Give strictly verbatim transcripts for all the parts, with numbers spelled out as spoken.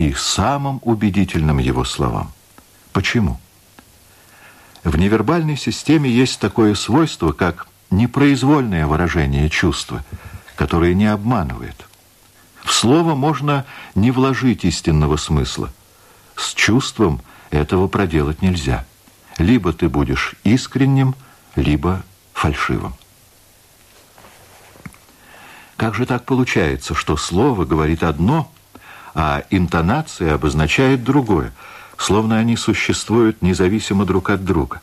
и самым убедительным его словам. Почему? В невербальной системе есть такое свойство, как непроизвольное выражение чувства, которое не обманывает. В слово можно не вложить истинного смысла. С чувством этого проделать нельзя. Либо ты будешь искренним, либо фальшивым. Как же так получается, что слово говорит одно, а интонация обозначает другое, словно они существуют независимо друг от друга?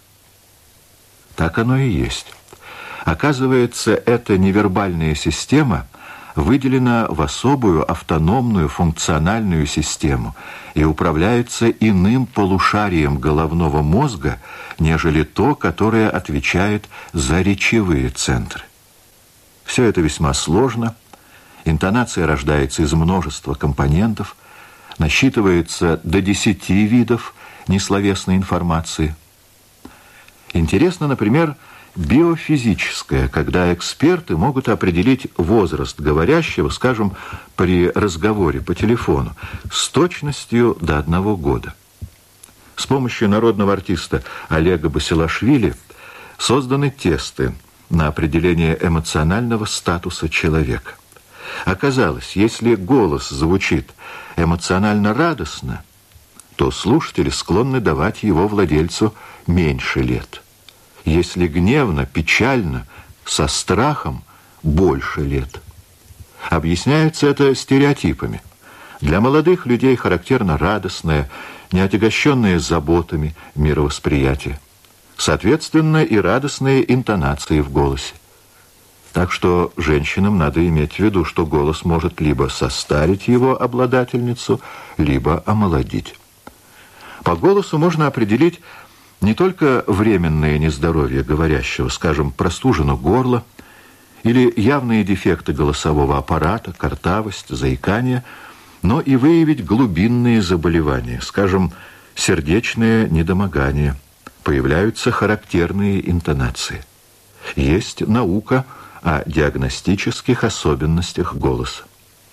Так оно и есть. Оказывается, эта невербальная система выделена в особую автономную функциональную систему и управляется иным полушарием головного мозга, нежели то, которое отвечает за речевые центры. Все это весьма сложно. Интонация рождается из множества компонентов, насчитывается до десяти видов несловесной информации. Интересно, например, биофизическое, когда эксперты могут определить возраст говорящего, скажем, при разговоре по телефону, с точностью до одного года. С помощью народного артиста Олега Басилашвили созданы тесты на определение эмоционального статуса человека. Оказалось, если голос звучит эмоционально радостно, то слушатели склонны давать его владельцу меньше лет. Если гневно, печально, со страхом, больше лет. Объясняется это стереотипами. Для молодых людей характерно радостное, неотягощенное заботами мировосприятие. Соответственно, и радостные интонации в голосе. Так что женщинам надо иметь в виду, что голос может либо состарить его обладательницу, либо омолодить. По голосу можно определить не только временное нездоровье говорящего, скажем, простужено горло, или явные дефекты голосового аппарата, картавость, заикание, но и выявить глубинные заболевания, скажем, сердечное недомогание. Появляются характерные интонации. Есть наука о диагностических особенностях голоса.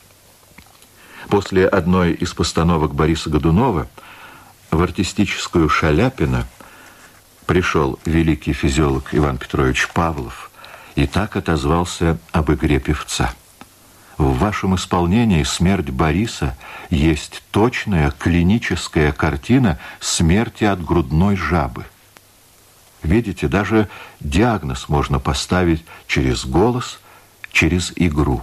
После одной из постановок Бориса Годунова в артистическую Шаляпина пришел великий физиолог Иван Петрович Павлов и так отозвался об игре певца. В вашем исполнении смерть Бориса есть точная клиническая картина смерти от грудной жабы. Видите, даже диагноз можно поставить через голос, через игру.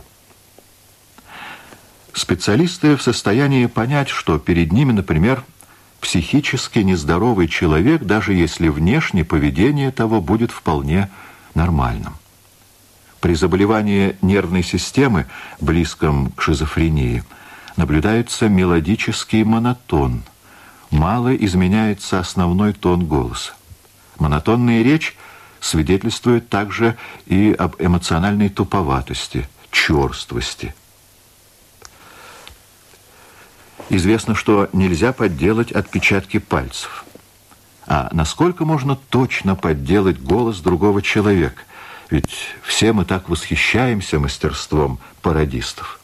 Специалисты в состоянии понять, что перед ними, например, психически нездоровый человек, даже если внешне поведение того будет вполне нормальным. При заболевании нервной системы, близком к шизофрении, наблюдается мелодический монотон. Мало изменяется основной тон голоса. Монотонная речь свидетельствует также и об эмоциональной туповатости, черствости. Известно, что нельзя подделать отпечатки пальцев. А насколько можно точно подделать голос другого человека? Ведь все мы так восхищаемся мастерством пародистов.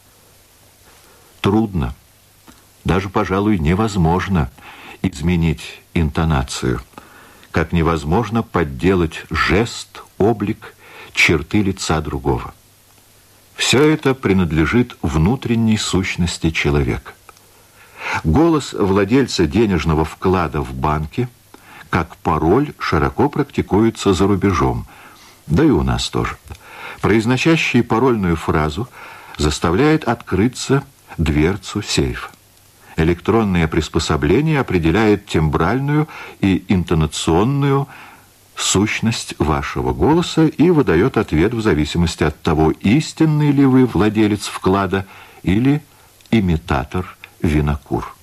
Трудно, даже, пожалуй, невозможно изменить интонацию, как невозможно подделать жест, облик, черты лица другого. Все это принадлежит внутренней сущности человека. Голос владельца денежного вклада в банке, как пароль, широко практикуется за рубежом, да и у нас тоже. Произносящий парольную фразу заставляет открыться дверцу сейфа. Электронное приспособление определяет тембральную и интонационную сущность вашего голоса и выдает ответ в зависимости от того, истинный ли вы владелец вклада или имитатор винокур.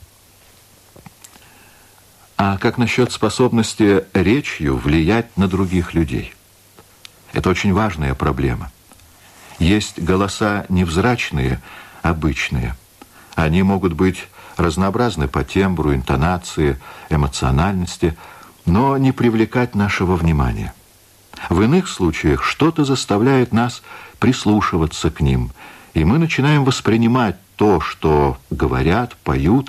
А как насчет способности речью влиять на других людей? Это очень важная проблема. Есть голоса невзрачные, обычные. Они могут быть разнообразны по тембру, интонации, эмоциональности, но не привлекать нашего внимания. В иных случаях что-то заставляет нас прислушиваться к ним, и мы начинаем воспринимать то, что говорят, поют,